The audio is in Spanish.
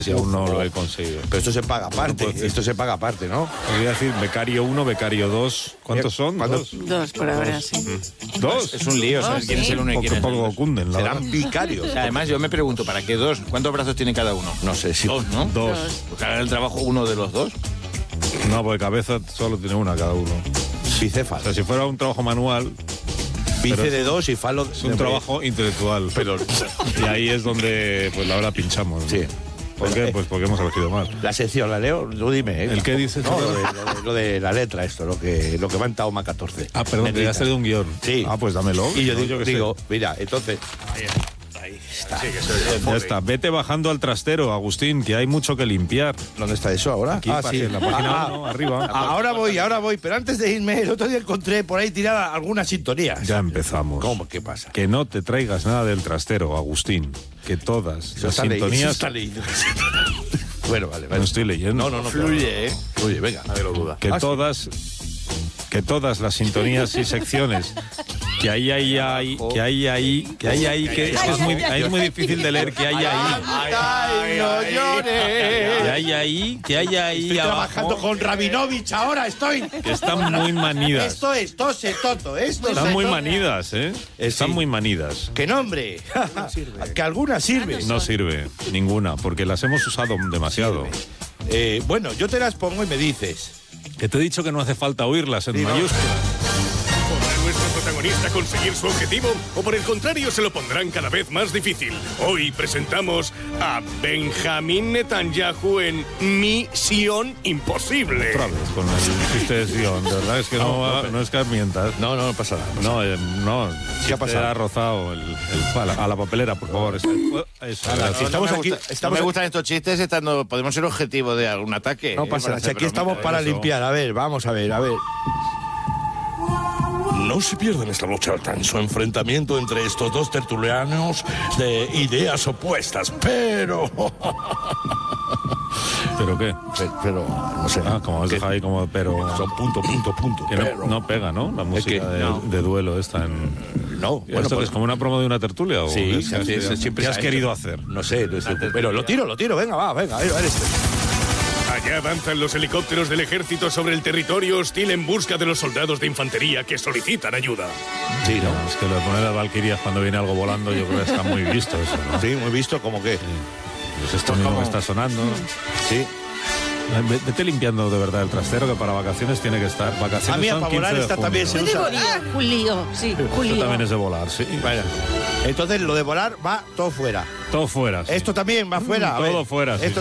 Si aún no lo he conseguido. Pero esto se paga aparte, esto se paga aparte, ¿no? Podría decir becario 1, becario 2. ¿Cuántos son? Dos por ahora, sí. ¿Dos? Es un lío, ¿sabes quién es el uno y quién es el poco dos? cunden, la verdad. Serán vicarios. Además, yo me pregunto, ¿para qué dos? ¿Cuántos brazos tiene cada uno? No sé si... Dos, ¿no? Dos. Pues hagan el trabajo uno de los dos. No, porque cabeza solo tiene una cada uno. O Bicéfalo. sea, si fuera un trabajo manual, Bice de dos y falo... es un trabajo intelectual. Pero... Y ahí es donde pues la verdad pinchamos, ¿no? Sí. ¿Por qué? Pues porque hemos elegido mal. La sección, la leo, tú dime. ¿El qué dices? No, lo de la letra, esto, lo que va en Tauma 14. Ah, perdón, te Negrita. has traído un guión. Sí. Ah, pues dámelo. Y yo No, digo, qué sé. mira, entonces... Ahí está. Ya está. Vete bajando al trastero, Agustín, que hay mucho que limpiar. ¿Dónde está eso ahora? Aquí, en la página 1, arriba. Ahora voy, pero antes de irme, el otro día encontré por ahí tirada algunas sintonías. Ya empezamos. ¿Cómo? ¿Qué pasa? Que no te traigas nada del trastero, Agustín. Que todas las sintonías... Bueno, vale. No estoy leyendo. No. Fluye, ¿eh? Fluye, venga. Nadie lo duda. Que todas las sintonías y secciones que hay ahí, que es muy difícil de leer, que hay ahí. ¡Ay, no llores! Que hay ahí Estoy abajo, trabajando con Rabinovich ahora, estoy. que están muy manidas. Esto es tose toto, esto es... Están muy manidas, ¿eh? Están sí. muy manidas. ¡Qué nombre! Que alguna sirve. No sirve ninguna, porque las hemos usado demasiado. Bueno, yo te las pongo y me dices. Que te he dicho que no hace falta oírlas en mayúsculas. ¿Podrá nuestro protagonista conseguir su objetivo? ¿O por el contrario se lo pondrán cada vez más difícil? Hoy presentamos a Benjamín Netanyahu en Misión Imposible. Otra vez, con el chiste de Sion, de verdad es que no es que mientas. No pasa nada. No, ¿Qué ha pasado? ha rozado a la papelera, por favor. Eso. Si estamos me aquí, gusta- no me gustan estos chistes estando... Podemos ser objetivo de algún ataque. No pasa para nada. Si hacer aquí estamos bromitas. para eso. limpiar. A ver, vamos a ver. No se pierdan esta noche al tenso enfrentamiento entre estos dos tertulianos de ideas opuestas, pero... ¿Pero qué? Pero, no sé. Como has que dejado ahí como pero... Son punto, Que pero... no pega, ¿no? La música de duelo esta en... No, bueno, ¿Esto pues, es como una promo de una tertulia? ¿O sí, ¿Qué has querido hacer? No sé, pero lo tiro, venga, a ver este. Allá avanzan los helicópteros del ejército sobre el territorio hostil en busca de los soldados de infantería que solicitan ayuda. Sí, ¿no? Es que lo de poner las valquirias cuando viene algo volando, yo creo que está muy visto eso, ¿no? Sí, muy visto, como que. Pues esto mismo que está sonando. Sí. Vete limpiando de verdad el trastero, que para vacaciones tiene que estar. Vacaciones A mí son para 15 volar de esta junio. también se Puede usa. volar, Julio. Sí, Esto Julio. también es de volar, sí. Bueno, entonces lo de volar va todo fuera. Todo fuera. Sí. Esto también va fuera. A ver. Todo fuera, sí. Esto